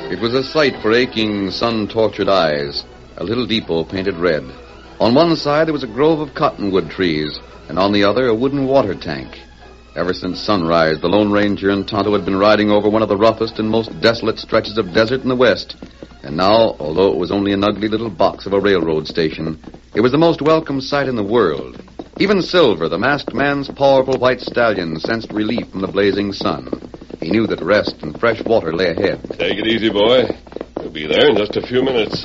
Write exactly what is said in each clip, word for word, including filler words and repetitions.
It was a sight for aching, sun-tortured eyes. A little depot painted red. On one side, there was a grove of cottonwood trees, and on the other, a wooden water tank. Ever since sunrise, the Lone Ranger and Tonto had been riding over one of the roughest and most desolate stretches of desert in the West. And now, although it was only an ugly little box of a railroad station, it was the most welcome sight in the world. Even Silver, the masked man's powerful white stallion, sensed relief from the blazing sun. He knew that rest and fresh water lay ahead. Take it easy, boy. We'll be there in just a few minutes.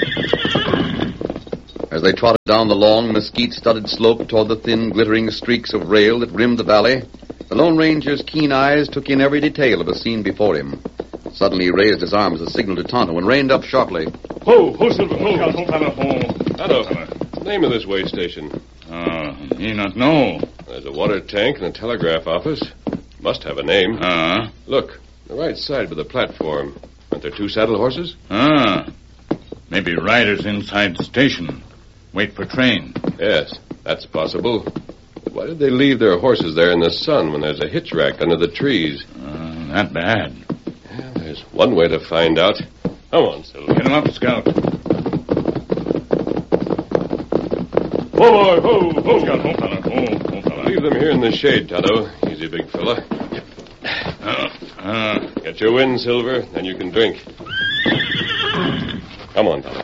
As they trotted down the long, mesquite-studded slope toward the thin, glittering streaks of rail that rimmed the valley, the Lone Ranger's keen eyes took in every detail of the scene before him. Suddenly he raised his arm as a signal to Tonto and reined up sharply. Ho, ho, Silver, ho, ho, ho, ho. Tonto, name of this way station? Ah, uh, me not know. There's a water tank and a telegraph office. Must have a name. Ah. Uh. Look, the right side of the platform. Aren't there two saddle horses? Ah. Maybe riders inside the station. Wait for train. Yes, that's possible. But why did they leave their horses there in the sun when there's a hitch rack under the trees? Uh, not bad. Yeah, there's one way to find out. Come on, Silver. Get him up, Scout. Ho, boy, ho, ho, Scout, ho, fella, ho, ho, fella. Leave them here in the shade, Tonto. Easy, big fella. Uh, uh. Get your wind, Silver, then you can drink. Come on, Tonto.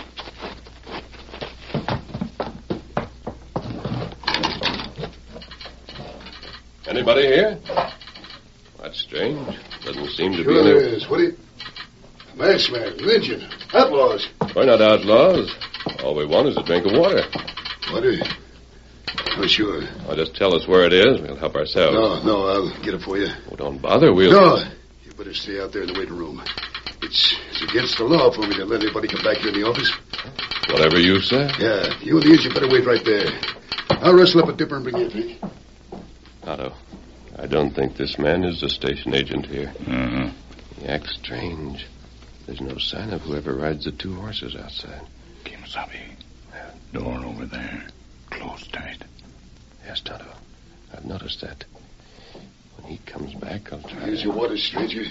Anybody here? That's strange. Doesn't seem to sure be any... there is. What do you... Masked man, Injun, outlaws. We're not outlaws. All we want is a drink of water. Water? Oh, sure. Well, just tell us where it is. We'll help ourselves. No, no, I'll get it for you. Oh, don't bother. We'll... No, you better stay out there in the waiting room. It's, it's against the law for me to let anybody come back here in the office. Whatever you say. Yeah, you and the Injun better wait right there. I'll rustle up a dipper and bring you a drink. Otto, I don't think this man is the station agent here. Uh-huh. He acts strange. There's no sign of whoever rides the two horses outside. Kimasabi. Door over there. Closed tight. Yes, Tonto. I've noticed that. When he comes back, I'll try... Here's your water, stranger.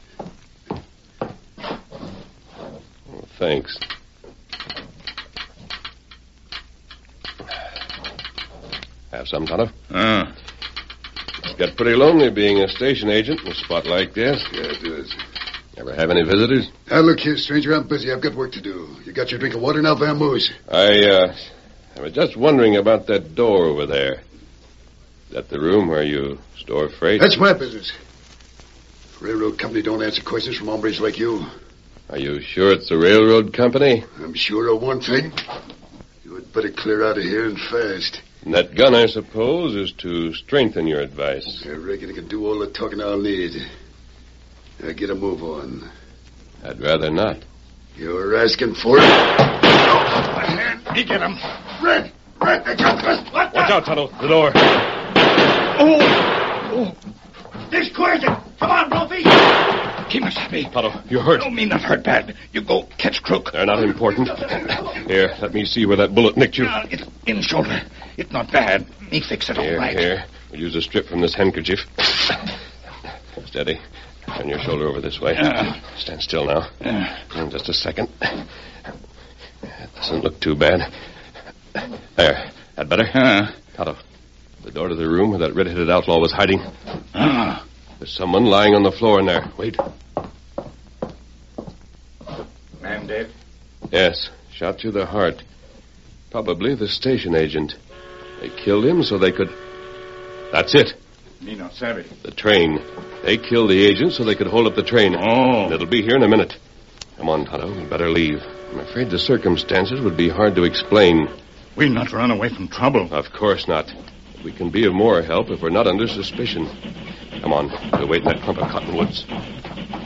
Oh, thanks. Have some, Tonto? Ah. It's got pretty lonely being a station agent in a spot like this. Yeah, it does. Ever have any visitors? Now, look here, stranger. I'm busy. I've got work to do. You got your drink of water now, vamoose? I, uh, I was just wondering about that door over there. Is that the room where you store freight? That's my business. Railroad company don't answer questions from hombres like you. Are you sure it's the railroad company? I'm sure of one thing. You had better clear out of here and fast. And that gun, I suppose, is to strengthen your advice. I reckon I can do all the talking I'll need. Now get a move on. I'd rather not. You're asking for it? Oh, my hand. You get him. Red! Red, they got us! What Watch out, Tonto. The door. Oh! Oh! This crazy! Come on, Brophy! Kimasabi. Tonto, you're hurt. Don't mean not hurt bad. You go catch crook. They're not important. Here, let me see where that bullet nicked you. Uh, it's in shoulder. It's not bad. Me fix it all Here, right. here. We'll use a strip from this handkerchief. Steady. Turn your shoulder over this way. Uh, Stand still now. Uh, In just a second. That doesn't look too bad. There. That better? uh, Tonto, the door to the room where that red-headed outlaw was hiding. uh. There's someone lying on the floor in there. Wait. Man dead? Yes, shot through the heart. Probably the station agent. They killed him so they could... That's it. Me not savvy. The train. They killed the agent so they could hold up the train. Oh. And it'll be here in a minute. Come on, Tonto. We'd better leave. I'm afraid the circumstances would be hard to explain. We'll not run away from trouble. Of course not. We can be of more help if we're not under suspicion. Come on. We'll wait in that clump of cottonwoods.